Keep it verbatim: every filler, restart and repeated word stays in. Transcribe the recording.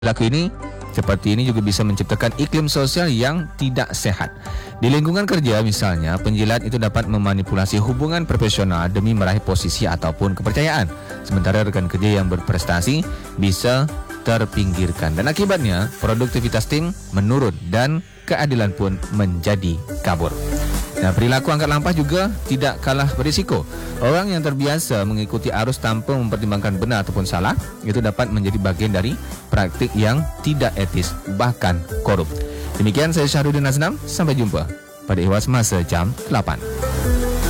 Perilaku ini seperti ini juga bisa menciptakan iklim sosial yang tidak sehat. Di lingkungan kerja misalnya, penjilat itu dapat memanipulasi hubungan profesional demi meraih posisi ataupun kepercayaan. Sementara rekan kerja yang berprestasi bisa terpinggirkan dan akibatnya produktivitas tim menurun dan keadilan pun menjadi kabur. Nah, perilaku angkat lampas juga tidak kalah berisiko. Orang yang terbiasa mengikuti arus tanpa mempertimbangkan benar ataupun salah, itu dapat menjadi bagian dari praktik yang tidak etis, bahkan korup. Demikian saya Syahrudin Aznam, sampai jumpa pada Ihwas Masa jam delapan.